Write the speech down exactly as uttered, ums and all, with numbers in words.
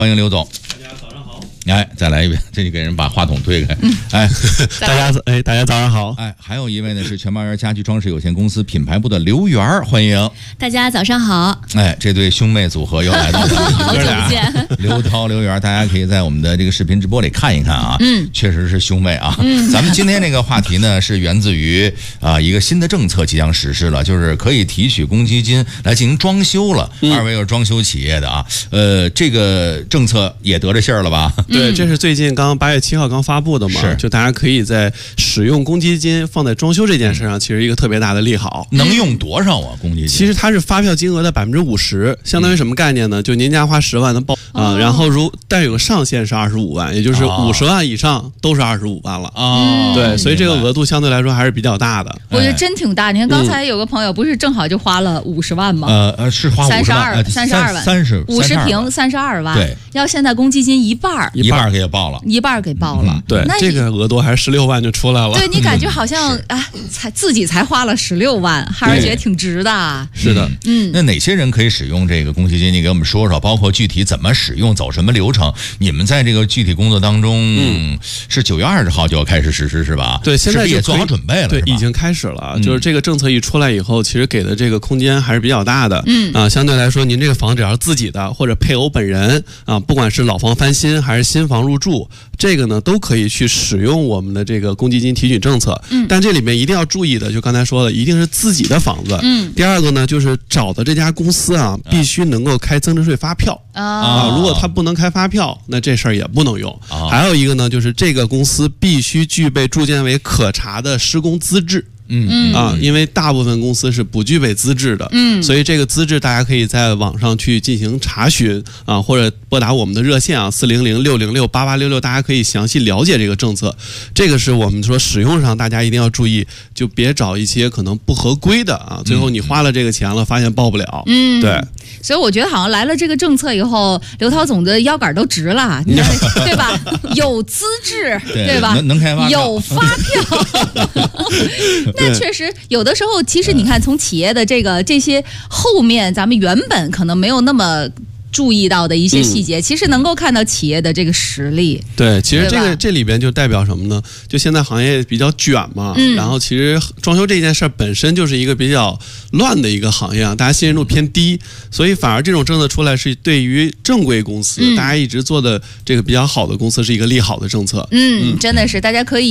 欢迎刘总。 大家早上好。 哎，再来一遍，这就给人把话筒推开。嗯、哎， 大家哎，大家早上好。 哎，还有一位呢是全茂园家居装饰有限公司品牌部的刘媛，欢迎。 大家早上好。 哎，这对兄妹组合又来到了， 好久不见。 刘涛、刘媛，大家可以在我们的这个视频直播里看一看啊。嗯，确实是兄妹啊。嗯，咱们今天这个话题呢是源自于啊、呃、一个新的政策即将实施了，就是可以提取公积金来进行装修了。嗯、二位又是装修企业的啊，呃，这个政策也得着信儿了吧？ 对，这是最近刚八月七号刚发布的嘛，就大家可以在使用公积金放在装修这件事上，其实一个特别大的利好。 能用多少啊？公积金？ 其实它是发票金额的百分之五十，相当于什么概念呢？就您家花十万的报啊、呃，然后如但有个上限是二十五万，也就是五十万以上都是二十五万了啊。对，所以这个额度相对来说还是比较大的。 我觉得真挺大。你看刚才有个朋友不是正好就花了五十万吗？ 呃呃，是花三十二三十二万， 三十五十平三十二万。 对， 要现在公积金一半一半给报了， 一半给报了。 对，这个额度还是十六万就出来了。 对，你感觉好像啊，才自己才花了十六万，还是觉得挺值的。 是的， 嗯。那哪些人可以使用这个公积金？你给我们说说，包括具体怎么使用，走什么流程？你们在这个具体工作当中，嗯，是九月二十号就要开始实施是吧？ 对，现在也做好准备了， 对，已经开始了。就是这个政策一出来以后，其实给的这个空间还是比较大的。嗯啊，相对来说，您这个房只要是自己的或者配偶本人啊，不管是老房翻新还是新房入住，这个呢都可以去使用我们的这个公积金提取政策。嗯，但这里面一定要注意的，就刚才说的，一定是自己的房子。嗯，第二个呢，就是找的这家公司啊，必须能够开增值税发票啊。如果他不能开发票，那这事儿也不能用。还有一个呢，就是这个公司必须具备住建委可查的施工资质。嗯啊，因为大部分公司是不具备资质的，嗯，所以这个资质大家可以在网上去进行查询啊，或者拨打我们的热线啊，四零零六零六八八六六，大家可以详细了解这个政策。这个是我们说使用上大家一定要注意，就别找一些可能不合规的啊，最后你花了这个钱了，发现报不了。嗯，对。 所以我觉得好像来了这个政策以后，刘涛总的腰杆都直了，对吧？有资质，对吧？ 能能开发票， 有发票。那确实有的时候，其实你看，从企业的这个这些后面，咱们原本可能没有那么注意到的一些细节，嗯、其实能够看到企业的这个实力。 对，其实这个这里边就代表什么呢？就现在行业比较卷嘛，嗯、然后其实装修这件事本身就是一个比较乱的一个行业啊，大家信任度偏低，所以反而这种政策出来是对于正规公司，嗯、大家一直做的这个比较好的公司是一个利好的政策。 嗯，嗯真的是大家可以。